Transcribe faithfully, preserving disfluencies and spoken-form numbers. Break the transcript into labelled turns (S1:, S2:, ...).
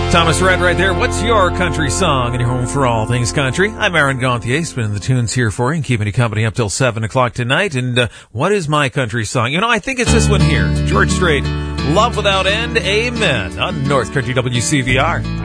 S1: Thomas Rhett right there. What's your country song in your home for all things country? I'm Aaron Gauthier, spinning the tunes here for you and keeping you company up till seven o'clock tonight. And uh, what is my country song? You know, I think it's this one here. George Strait, Love Without End, Amen, on North Country W C V R.